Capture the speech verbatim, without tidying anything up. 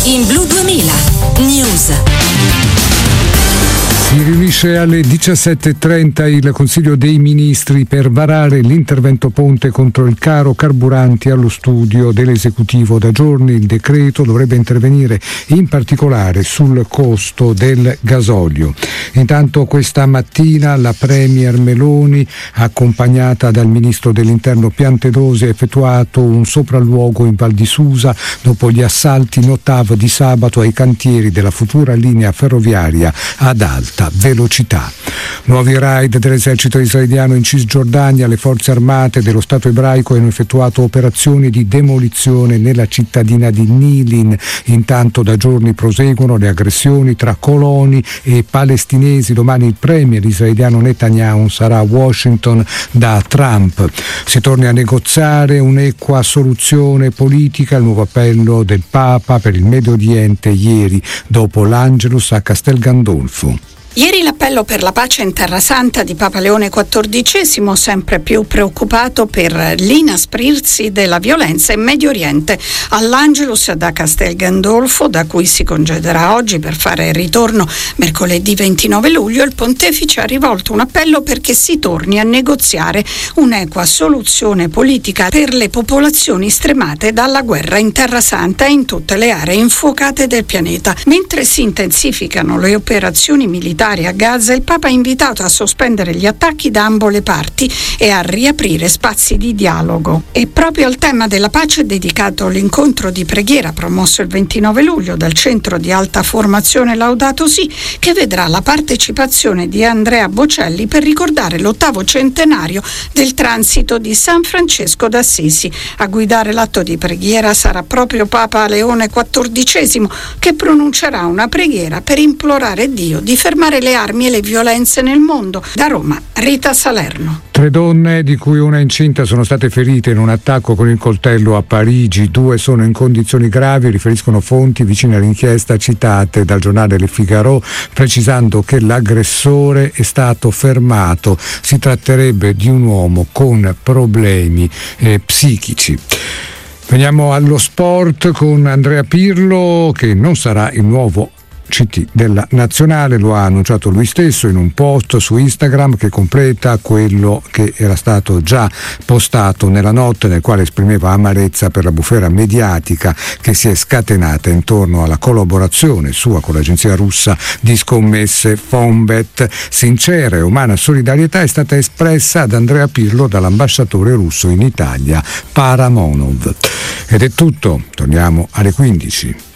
in Blu duemila News. Si riunisce alle diciassette e trenta il Consiglio dei Ministri per varare l'intervento ponte contro il caro carburanti. Allo studio dell'esecutivo da giorni. Il decreto dovrebbe intervenire in particolare sul costo del gasolio. Intanto questa mattina la Premier Meloni, accompagnata dal Ministro dell'Interno Piantedosi, ha effettuato un sopralluogo in Val di Susa dopo gli assalti in ottava di sabato ai cantieri della futura linea ferroviaria ad alta velocità. Nuovi raid dell'esercito israeliano in Cisgiordania. Le forze armate dello Stato ebraico hanno effettuato operazioni di demolizione nella cittadina di Nilin. Intanto da giorni proseguono le aggressioni tra coloni e palestinesi. Domani il premier israeliano Netanyahu sarà a Washington da Trump. Si torni a negoziare un'equa soluzione politica. Il nuovo appello del Papa per il Medio Oriente ieri dopo l'Angelus a Castel Gandolfo. Ieri l'appello per la pace in Terra Santa di Papa Leone quattordicesimo, sempre più preoccupato per l'inasprirsi della violenza in Medio Oriente. All'Angelus da Castel Gandolfo, da cui si congederà oggi per fare ritorno mercoledì ventinove luglio, il pontefice ha rivolto un appello perché si torni a negoziare un'equa soluzione politica per le popolazioni stremate dalla guerra in Terra Santa e in tutte le aree infuocate del pianeta. Mentre si intensificano le operazioni militari a Gaza, il Papa ha invitato a sospendere gli attacchi da ambo le parti e a riaprire spazi di dialogo. E proprio al tema della pace è dedicato l'incontro di preghiera promosso il ventinove luglio dal Centro di Alta Formazione Laudato Si, che vedrà la partecipazione di Andrea Bocelli per ricordare l'ottavo centenario del transito di San Francesco d'Assisi. A guidare l'atto di preghiera sarà proprio Papa Leone quattordicesimo, che pronuncerà una preghiera per implorare Dio di fermare le armi e le violenze nel mondo. Da Roma, Rita Salerno. Tre donne, di cui una incinta, sono state ferite in un attacco con il coltello a Parigi. Due sono in condizioni gravi, riferiscono fonti vicine all'inchiesta citate dal giornale Le Figaro, precisando che l'aggressore è stato fermato. Si tratterebbe di un uomo con problemi eh, psichici. Veniamo allo sport con Andrea Pirlo, che non sarà il nuovo C T della nazionale. Lo ha annunciato lui stesso in un post su Instagram che completa quello che era stato già postato nella notte, nel quale esprimeva amarezza per la bufera mediatica che si è scatenata intorno alla collaborazione sua con l'agenzia russa di scommesse Fonbet. Sincera e umana solidarietà è stata espressa ad Andrea Pirlo dall'ambasciatore russo in Italia, Paramonov. Ed è tutto, torniamo alle quindici.